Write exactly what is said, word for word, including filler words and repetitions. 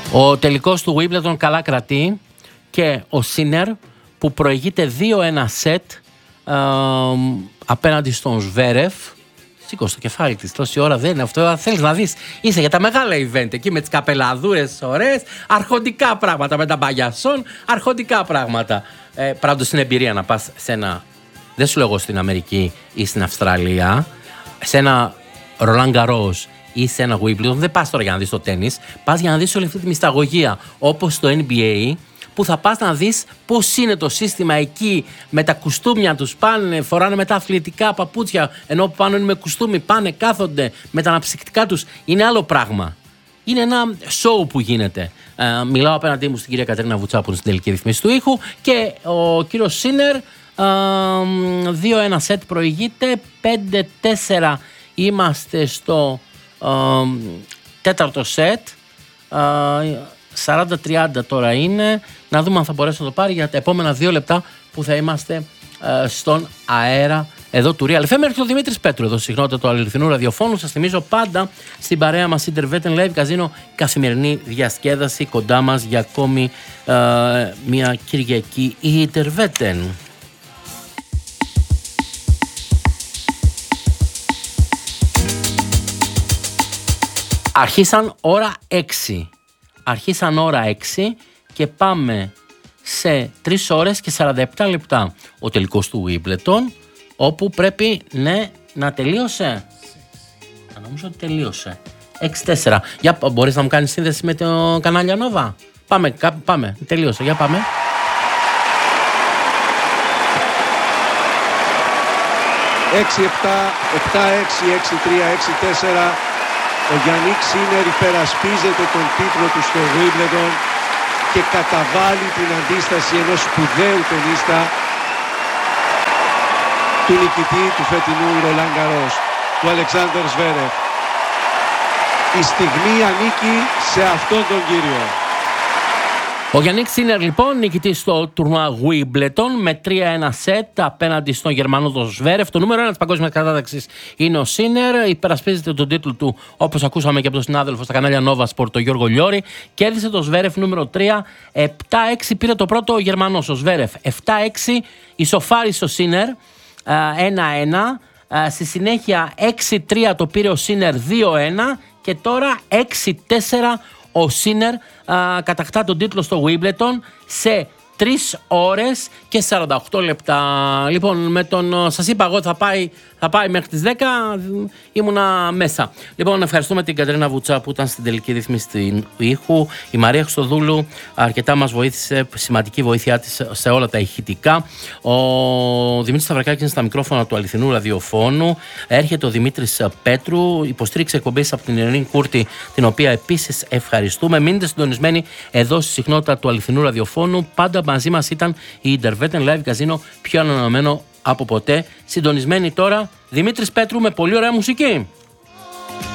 Ο τελικός του Wimbledon καλά κρατεί και ο Σίνερ που προηγείται δύο ένα σετ ε, απέναντι στον Σβέρεφ. Σήκωσε το κεφάλι της, τόση ώρα δεν είναι αυτό. Θέλεις να δεις, είσαι για τα μεγάλα event εκεί με τις καπελαδούρες ωραίες, αρχοντικά πράγματα με τα μπαγιασόν, αρχοντικά πράγματα. Ε, Πράγματος είναι εμπειρία να πας σε ένα, δεν σου λέω εγώ στην Αμερική ή στην Αυστραλία, σε ένα Roland Garros ή σε ένα Wimbledon. Δεν πας τώρα για να δεις το τένις, πας για να δεις όλη αυτή τη μυσταγωγία, όπως στο N B A, που θα πας να δεις πώς είναι το σύστημα εκεί με τα κουστούμια τους, πάνε, φοράνε μετά αθλητικά παπούτσια, ενώ που πάνω είναι με κουστούμι, πάνε, κάθονται με τα αναψυκτικά τους. Είναι άλλο πράγμα. Είναι ένα show που γίνεται. Ε, μιλάω απέναντί μου στην κυρία Κατερίνα Βουτσά που είναι στην τελική ρυθμίση του ήχου και ο κύριος Σίνερ δύο ένα σετ προηγείται, πέντε τέσσερα είμαστε στο ε, τέταρτο σετ. Ε, σαράντα τριάντα τώρα είναι. Να δούμε αν θα μπορέσει να το πάρει για τα επόμενα δύο λεπτά που θα είμαστε ε, στον αέρα εδώ του Real εφ εμ. Έρχεται ο Δημήτρης Πέτρου εδώ, συχνότητα του αληθινού ραδιοφώνου. Σας θυμίζω πάντα στην παρέα μας Intervetten Live Casino, καθημερινή διασκέδαση κοντά μας για ακόμη ε, μια Κυριακή η Intervetten. Αρχίσαν ώρα έξι. Αρχίσαν ώρα έξι και πάμε σε τρεις ώρες και σαράντα επτά λεπτά ο τελικός του Wimbledon, όπου πρέπει ναι, να τελείωσε. Νομίζω ότι τελείωσε. έξι τέσσερα. Για, μπορείς να μου κάνεις σύνδεση με το κανάλι Nova? Πάμε, πάμε, τελείωσε, για πάμε. έξι επτά, επτά έξι, έξι τρία, έξι τέσσερα. Ο Γιάννικ Σίνερ υπερασπίζεται τον τίτλο του στο Wimbledon και καταβάλει την αντίσταση ενός σπουδαίου τενίστα, του νικητή του φετινού Roland Garros, του Αλεξάνδερ Σβέρεφ. Η στιγμή ανήκει σε αυτόν τον κύριο. Ο Γιάννικ Σίνερ λοιπόν νικητής στο τουρνουά Wimbledon με τρία ένα σετ απέναντι στον Γερμανό τον Σβέρεφ. Το νούμερο ένα της παγκόσμιας κατάταξης είναι ο Σίνερ. Υπερασπίζεται τον τίτλο του, όπως ακούσαμε και από τον συνάδελφο στα κανάλια Nova Sport, τον Γιώργο Λιώρη. Κέρδισε τον Σβέρεφ νούμερο τρία. επτά έξι πήρε το πρώτο ο Γερμανός ο Σβέρεφ. επτά έξι ισοφάρισε ο Σίνερ ένα ένα. Στη συνέχεια έξι τρία το πήρε ο Σίνερ δύο ένα. Και τώρα έξι τέσσερα ο Σίνερ α, κατακτά τον τίτλο στο Wimbledon σε τρεις ώρες και σαράντα οκτώ λεπτά. Λοιπόν, με τον, σας είπα εγώ ότι θα πάει, θα πάει μέχρι τις δέκα, ήμουνα μέσα. Λοιπόν, ευχαριστούμε την Κατερίνα Βουτσά που ήταν στην τελική ρύθμιση του ήχου. Η Μαρία Χρυστοδούλου αρκετά μας βοήθησε, σημαντική βοήθειά της σε όλα τα ηχητικά. Ο Δημήτρης Σταυρακάκης είναι στα μικρόφωνα του αληθινού ραδιοφώνου. Έρχεται ο Δημήτρης Πέτρου, υποστήριξε εκπομπής από την Ειρήνη Κούρτη, την οποία επίσης ευχαριστούμε. Μείνετε συντονισμένοι εδώ στη συχνότητα του αληθινού ραδιοφώνου. Πάντα μαζί μας ήταν η Intervetten Live Casino, πιο ανανεωμένο από ποτέ. Συντονισμένοι τώρα, Δημήτρης Πέτρου με πολύ ωραία μουσική.